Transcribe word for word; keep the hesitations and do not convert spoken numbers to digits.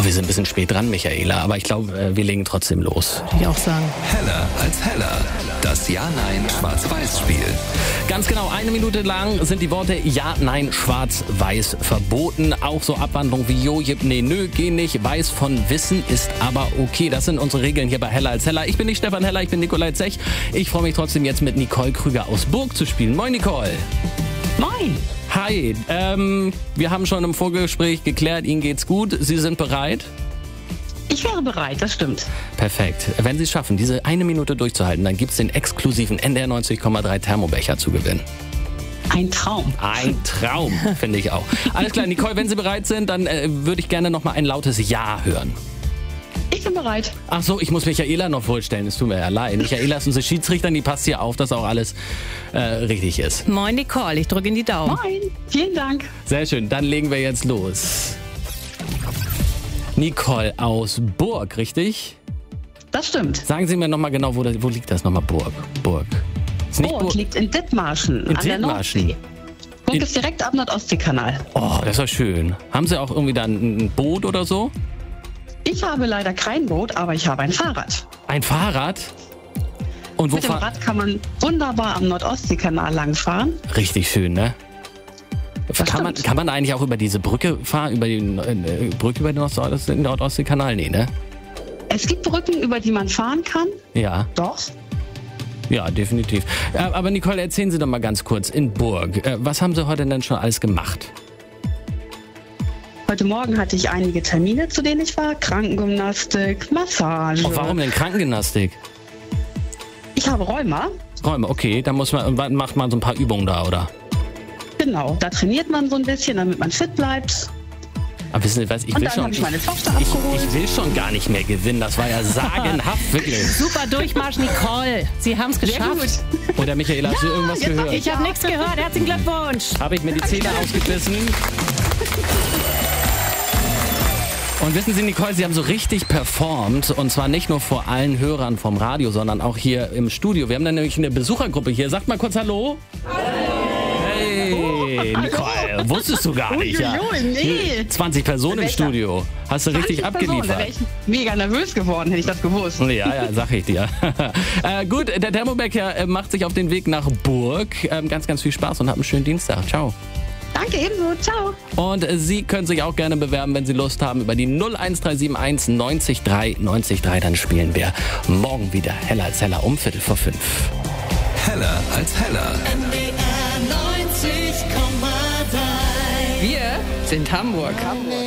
wir sind ein bisschen spät dran, Michaela, aber ich glaube, wir legen trotzdem los. Würde ich auch sagen. Heller als Heller. Das Ja-Nein-Schwarz-Weiß-Spiel. Ganz genau, eine Minute lang sind die Worte Ja, Nein, Schwarz-Weiß verboten. Auch so Abwandlungen wie Jo, Jip, Nee, Nö, geh nicht. Weiß von Wissen ist aber okay. Das sind unsere Regeln hier bei Heller als Heller. Ich bin nicht Stefan Heller, ich bin Nikolai Zech. Ich freue mich trotzdem jetzt mit Nicole Krüger aus Burg zu spielen. Moin, Nicole. Moin. Hi, ähm, wir haben schon im Vorgespräch geklärt, Ihnen geht's gut. Sie sind bereit? Ich wäre bereit, das stimmt. Perfekt. Wenn Sie es schaffen, diese eine Minute durchzuhalten, dann gibt's den exklusiven N D R neunzig Komma drei Thermobecher zu gewinnen. Ein Traum. Ein Traum, finde ich auch. Alles klar, Nicole, wenn Sie bereit sind, dann äh, würde ich gerne noch mal ein lautes Ja hören. Ich bin bereit. Ach so, ich muss Michaela noch vorstellen, es tut mir ja leid. Michaela ist unsere Schiedsrichterin, die passt hier auf, dass auch alles äh, richtig ist. Moin Nicole, ich drücke in die Daumen. Moin, vielen Dank. Sehr schön, dann legen wir jetzt los. Nicole aus Burg, richtig? Das stimmt. Sagen Sie mir nochmal genau, wo, das, wo liegt das nochmal, Burg? Burg. Ist nicht Burg, Burg liegt in Dithmarschen, in an der Dithmarschen. Nordsee. Burg In- ist direkt am Nordostseekanal. Oh, das war schön. Haben Sie auch irgendwie dann ein Boot oder so? Ich habe leider kein Boot, aber ich habe ein Fahrrad. Ein Fahrrad? Und wo Mit dem fahr- Rad kann man wunderbar am Nordostseekanal langfahren. Richtig schön, ne? Kann man, stimmt. kann man eigentlich auch über diese Brücke fahren, über die äh, Brücke über den Nord- den Nordostseekanal? Nee, ne? Es gibt Brücken, über die man fahren kann. Ja, Doch. ja, definitiv. Äh, Aber Nicole, erzählen Sie doch mal ganz kurz, in Burg, äh, was haben Sie heute denn schon alles gemacht? Heute Morgen hatte ich einige Termine, zu denen ich war. Krankengymnastik, Massage. Oh, warum denn Krankengymnastik? Ich habe Rheuma. Räume, okay, dann muss man, und wann macht man so ein paar Übungen da, oder? Genau, da trainiert man so ein bisschen, damit man fit bleibt. Aber wissen Sie was, ich Und will dann schon, habe ich ich, meine Tochter ich, abgeholt. ich will schon gar nicht mehr gewinnen, das war ja sagenhaft, wirklich. Super Durchmarsch, Nicole. Sie haben es Sehr geschafft. gut. Oder Michaela, hast du irgendwas jetzt hab gehört? Ich habe nichts gehört. Herzlichen Glückwunsch. Habe ich mir die Zähne ausgebissen. Und wissen Sie, Nicole, Sie haben so richtig performt. Und zwar nicht nur vor allen Hörern vom Radio, sondern auch hier im Studio. Wir haben dann nämlich eine Besuchergruppe hier. Sagt mal kurz Hallo. Hey, Nicole, wusstest du gar nicht, ja? Uiuiui, nee. zwanzig Personen im Welcher? Studio. Hast du richtig zwanzig Personen, Da wäre abgeliefert. ich mega nervös geworden, hätte ich das gewusst. Ja, ja, sag ich dir. äh, gut, der Thermobecher äh, macht sich auf den Weg nach Burg. Ähm, ganz, ganz viel Spaß und habt einen schönen Dienstag. Ciao. Danke ebenso, ciao. Und äh, Sie können sich auch gerne bewerben, wenn Sie Lust haben, über die null eins drei sieben eins neunzig drei neunzig drei. Dann spielen wir morgen wieder Heller als Heller um Viertel vor fünf. Heller als Heller. N D R neunzig Komma drei. Wir sind Hamburg.